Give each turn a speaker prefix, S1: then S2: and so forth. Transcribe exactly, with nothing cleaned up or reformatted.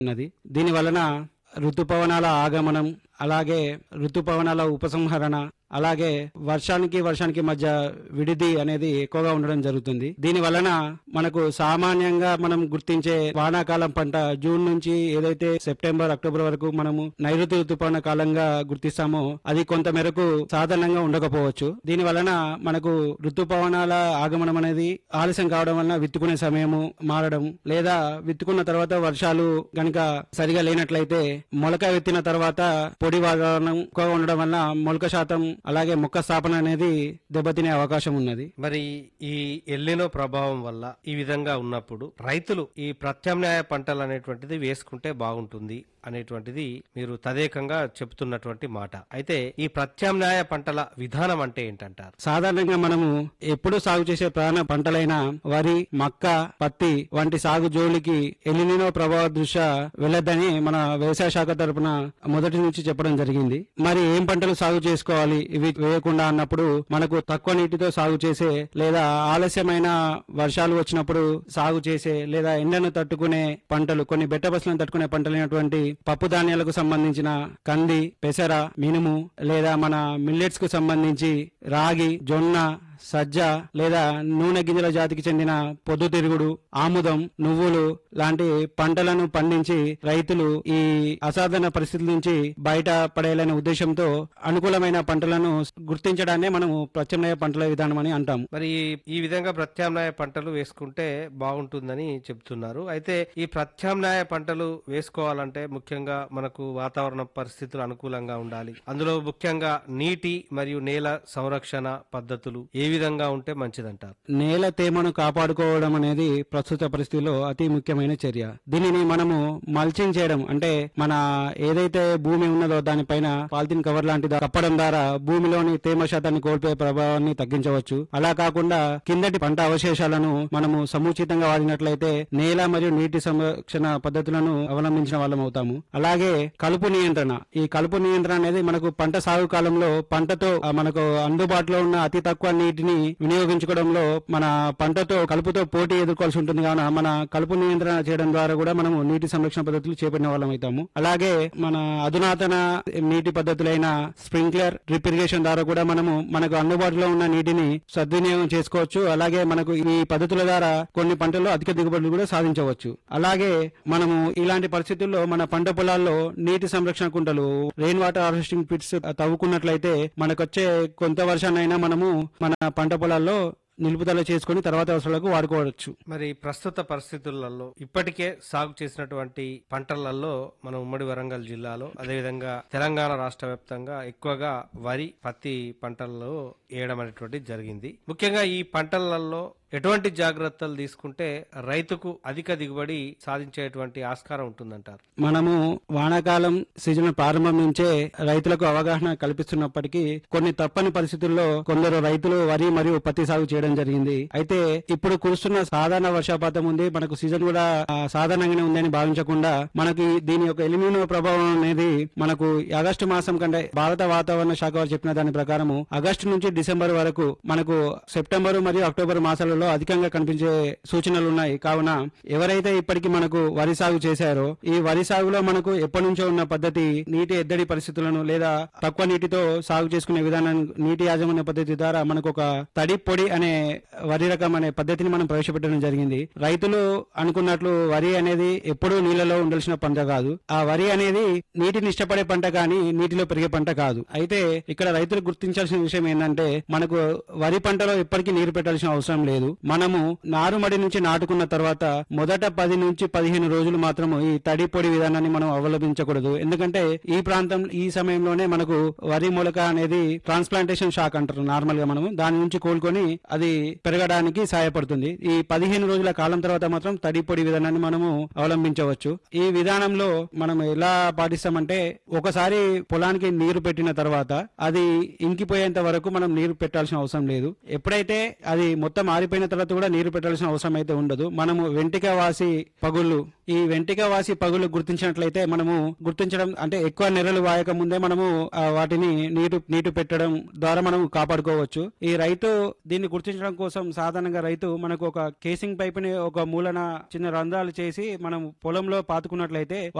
S1: ఉన్నది. దీని వలన ఋతుపవనాల ఆగమనం, అలాగే ఋతుపవనాల ఉపసంహరణ, అలాగే వర్షానికి వర్షానికి మధ్య విడిది అనేది ఎక్కువగా ఉండడం జరుగుతుంది. దీని వలన మనకు సామాన్యంగా మనం గుర్తించే వానాకాలం పంట జూన్ నుంచి ఏదైతే సెప్టెంబర్ అక్టోబర్ వరకు మనము నైరుతి ఋతుపవన కాలంగా గుర్తిస్తామో అది కొంత మేరకు సాధారణంగా ఉండకపోవచ్చు. దీని వలన మనకు ఋతుపవనాల ఆగమనం అనేది ఆలస్యం కావడం వలన విత్తుకునే సమయము మారడం, లేదా విత్తుకున్న తర్వాత వర్షాలు గనుక సరిగా లేనట్లయితే మొలక విత్తిన తర్వాత పొడి వాతావరణం ఎక్కువగా ఉండడం వల్ల మొలక శాతం అలాగే మొక్క స్థాపన అనేది దెబ్బతినే అవకాశం ఉన్నది.
S2: మరి ఈ ఎల్లినో ప్రభావం వల్ల ఈ విధంగా ఉన్నప్పుడు రైతులు ఈ ప్రత్యామ్నాయ పంటలు అనేటువంటిది వేసుకుంటే బాగుంటుంది అనేటువంటిది మీరు తదేకంగా చెప్తున్నటువంటి మాట. అయితే ఈ ప్రత్యామ్నాయ పంటల విధానం అంటే ఏంటంటారు?
S1: సాధారణంగా మనము ఎప్పుడు సాగు చేసే ప్రధాన పంటలైన వరి, మక్క, పత్తి వంటి సాగు జోలికి ఎలినినో ప్రభావ దృష్ట్యా వెళ్ళొద్దని మన వ్యవసాయ శాఖ తరపున మొదటి నుంచి చెప్పడం జరిగింది. మరి ఏం పంటలు సాగు చేసుకోవాలి ఇవి వేయకుండా అన్నప్పుడు మనకు తక్కువ నీటితో సాగు చేసే, లేదా ఆలస్యమైన వర్షాలు వచ్చినప్పుడు సాగు చేసే, లేదా ఎండను తట్టుకునే పంటలు, కొన్ని బెట్టబస్లను తట్టుకునే పంటలైనటువంటి పప్పు ధాన్యాలకు సంబంధించిన కంది, పెసర, మినుము, లేదా మన మిల్లెట్స్ కు సంబంధించి రాగి, జొన్న, సజ్జ, లేదా నూనె గింజల జాతికి చెందిన పొద్దుతిరుగుడు, ఆముదం, నువ్వులు లాంటి పంటలను పండించి రైతులు ఈ అసాధారణ పరిస్థితుల నుంచి బయట పడేయాలనే ఉద్దేశంతో అనుకూలమైన పంటలను గుర్తించడాన్నే మనము ప్రత్యామ్నాయ పంటల విధానం అని అంటాము.
S2: మరి ఈ విధంగా ప్రత్యామ్నాయ పంటలు వేసుకుంటే బాగుంటుందని చెప్తున్నారు. అయితే ఈ ప్రత్యామ్నాయ పంటలు వేసుకోవాలంటే ముఖ్యంగా మనకు వాతావరణ పరిస్థితులు అనుకూలంగా ఉండాలి. అందులో ముఖ్యంగా నీటి మరియు నేల సంరక్షణ పద్ధతులు ఏ విధంగా ఉంటే మంచిదంటారు?
S1: నేల తేమను కాపాడుకోవడం అనేది ప్రస్తుత పరిస్థితిలో అతి ముఖ్యమైన చర్య. దీనిని మనము మల్చింగ్ చేయడం, అంటే మన ఏదైతే భూమి ఉన్నదో దానిపైన పాలిథిన్ కవర్ లాంటిది కప్పడం ద్వారా భూమిలోని తేమ శాతాన్ని కోల్పోయే ప్రభావాన్ని తగ్గించవచ్చు. అలా కాకుండా కిందటి పంట అవశేషాలను మనము సముచితంగా వాడినట్లయితే నేల మరియు నీటి సంరక్షణ పద్ధతులను అవలంబించిన వాళ్ళం అవుతాము. అలాగే కలుపు నియంత్రణ, ఈ కలుపు నియంత్రణ అనేది మనకు పంట సాగు కాలంలో పంటతో మనకు అందుబాటులో ఉన్న అతి తక్కువ నీటిని వినియోగించుకోవడంలో మన పంటతో కలుపుతో పోటీ ఎదుర్కోవాల్సి ఉంటుంది. కావున మన కలుపు నియంత్రణ చేయడం ద్వారా కూడా మనము నీటి సంరక్షణ పద్ధతులు చేపట్టిన వాళ్ళం అవుతాము. అలాగే మన అధునాతన నీటి పద్ధతులైన స్ప్రింక్లర్, డ్రిప్ ఇరిగేషన్ ద్వారా కూడా మనము మనకు అందుబాటులో ఉన్న నీటిని సద్వినియోగం చేసుకోవచ్చు. అలాగే మనకు ఈ పద్ధతుల ద్వారా కొన్ని పంటల్లో అధిక దిగుబడులు కూడా సాధించవచ్చు. అలాగే మనము ఇలాంటి పరిస్థితుల్లో మన పంట పొలాల్లో నీటి సంరక్షణ కుంటలు, రెయిన్ వాటర్ హార్వెస్టింగ్ పిట్స్ తవ్వుకున్నట్లయితే మనకొచ్చే కొంత వర్షాన్నైనా మనము మన పంట పొలాల్లో నిలుపుదల చేసుకుని తర్వాత అవసరాలకు వాడుకోవచ్చు.
S2: మరి ప్రస్తుత పరిస్థితులలో ఇప్పటికే సాగు చేసినటువంటి పంటలలో మన ఉమ్మడి వరంగల్ జిల్లాలో, అదేవిధంగా తెలంగాణ రాష్ట్ర వ్యాప్తంగా ఎక్కువగా వరి, పత్తి పంటలలో వేయడం అనేటువంటి జరిగింది. ముఖ్యంగా ఈ పంటలలో ఎటువంటి జాగ్రత్తలు తీసుకుంటే రైతుకు అధిక దిగుబడి సాధించేటువంటి ఆస్కారం ఉంటుందంటారు?
S1: మనము వానాకాలం సీజన్ ప్రారంభం నుంచే రైతులకు అవగాహన కల్పిస్తున్నప్పటికీ కొన్ని తప్పని పరిస్థితుల్లో కొందరు రైతులు వరి మరియు పత్తి సాగు చేయడం జరిగింది. అయితే ఇప్పుడు కురుస్తున్న సాధారణ వర్షపాతం ఉంది, మనకు సీజన్ కూడా సాధారణంగానే ఉందని భావించకుండా మనకి దీని యొక్క ఎలిమినో ప్రభావం అనేది మనకు ఆగస్టు మాసం కంటే భారత వాతావరణ శాఖ వారు చెప్పిన దాని ప్రకారము ఆగస్టు నుంచి డిసెంబర్ వరకు మనకు సెప్టెంబర్ మరియు అక్టోబర్ మాసాలలో అధికంగా కనిపించే సూచనలు ఉన్నాయి. కావున ఎవరైతే ఇప్పటికీ మనకు వరి సాగు చేశారో ఈ వరి సాగులో మనకు ఎప్పటి నుంచో ఉన్న పద్ధతి నీటి ఎద్దడి పరిస్థితులను లేదా తక్కువ నీటితో సాగు చేసుకునే విధానాన్ని, నీటి యాజమాన్య పద్ధతి ద్వారా మనకు ఒక తడి పొడి అనే వరి రకం అనే పద్ధతిని మనం ప్రవేశపెట్టడం జరిగింది. రైతులు అనుకున్నట్లు వరి అనేది ఎప్పుడూ నీళ్లలో ఉండాల్సిన పంట కాదు. ఆ వరి అనేది నీటిని ఇష్టపడే పంట కానీ నీటిలో పెరిగే పంట కాదు. అయితే ఇక్కడ రైతులు గుర్తించాల్సిన విషయం ఏంటంటే మనకు వరి పంటలో ఎప్పటికీ నీరు పెట్టాల్సిన అవసరం లేదు. మనము నారుమడి నుంచి నాటుకున్న తర్వాత మొదట పది నుంచి పదిహేను రోజులు మాత్రము ఈ తడి పొడి విధానాన్ని మనం అవలంబించకూడదు. ఎందుకంటే ఈ ప్రాంతం ఈ సమయంలోనే మనకు వరి మొలక అనేది ట్రాన్స్ప్లాంటేషన్ షాక్ అంటారు. నార్మల్ గా మనము దాని నుంచి కోలుకొని అది పెరగడానికి సహాయపడుతుంది. ఈ పదిహేను రోజుల కాలం తర్వాత మాత్రం తడి పొడి విధానాన్ని మనము అవలంబించవచ్చు. ఈ విధానంలో మనం ఎలా పాటిస్తామంటే ఒకసారి పొలానికి నీరు పెట్టిన తర్వాత అది ఇంకిపోయేంత వరకు మనం నీరు పెట్టాల్సిన అవసరం లేదు. ఎప్పుడైతే అది మొత్తం ఆరిపోయిన అయిన తర్వాత కూడా నీరు పెట్టాల్సిన అవసరం అయితే ఉండదు. మనము వెంటిక వాసి పగుళ్ళు ఈ వెంటిక వాసి పగులు గుర్తించినట్లయితే మనము గుర్తించడం అంటే ఎక్కువ నెరలు వాయక ముందే మనము ఆ, వాటిని నీరు నీరు పెట్టడం ద్వారా మనం కాపాడుకోవచ్చు. ఈ రైతు దీన్ని గుర్తించడం కోసం సాధారణంగా రైతు మనకు ఒక కేసింగ్ పైప్ ని ఒక మూలన చిన్న రంధ్రాలు చేసి మనం పొలంలో పాతుకున్నట్లయితే